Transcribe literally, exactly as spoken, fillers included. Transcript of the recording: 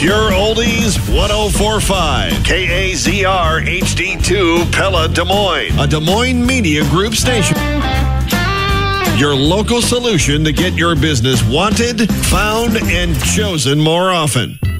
Pure Oldies ten forty-five. K A Z R H D two Pella Des Moines. A Des Moines Media Group station. Your local solution to get your business wanted, found, and chosen more often.